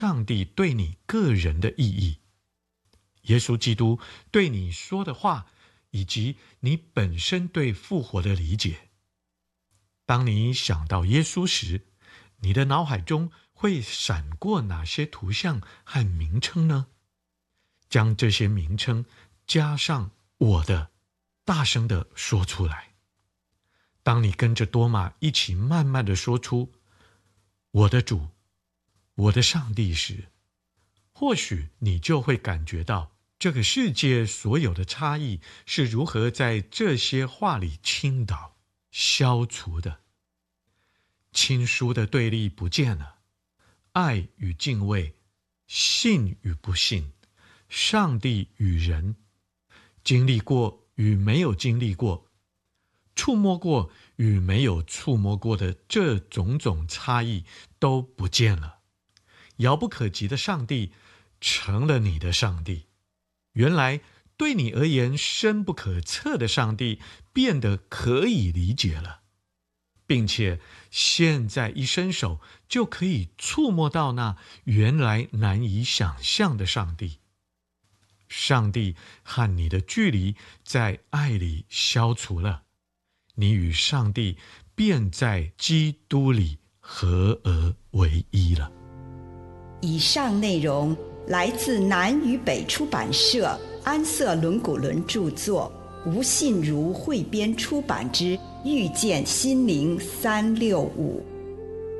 上帝对你个人的意义，耶稣基督对你说的话，以及你本身对复活的理解。当你想到耶稣时，你的脑海中会闪过哪些图像和名称呢？将这些名称加上我的，大声地说出来。当你跟着多马一起慢慢地说出我的主，我的上帝时，或许你就会感觉到这个世界所有的差异是如何在这些话里倾倒、消除的。亲疏的对立不见了，爱与敬畏，信与不信，上帝与人，经历过与没有经历过，触摸过与没有触摸过的这种种差异都不见了。遥不可及的上帝成了你的上帝，原来对你而言深不可测的上帝变得可以理解了，并且现在一伸手就可以触摸到那原来难以想象的上帝。上帝和你的距离在爱里消除了，你与上帝便在基督里合而为一了。 以上内容来自南与北出版社安瑟伦古伦著作，吴信如汇编出版之《遇见心灵365》。